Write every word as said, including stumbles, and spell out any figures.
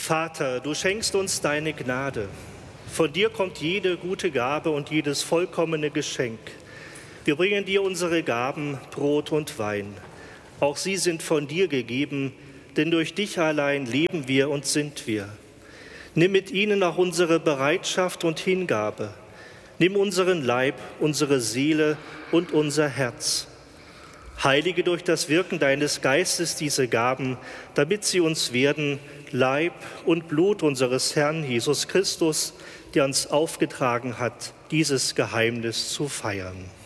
Vater, du schenkst uns deine Gnade. Von dir kommt jede gute Gabe und jedes vollkommene Geschenk. Wir bringen dir unsere Gaben, Brot und Wein. Auch sie sind von dir gegeben, denn durch dich allein leben wir und sind wir. Nimm mit ihnen auch unsere Bereitschaft und Hingabe. Nimm unseren Leib, unsere Seele und unser Herz. Heilige durch das Wirken deines Geistes diese Gaben, damit sie uns werden Leib und Blut unseres Herrn Jesus Christus, der uns aufgetragen hat, dieses Geheimnis zu feiern.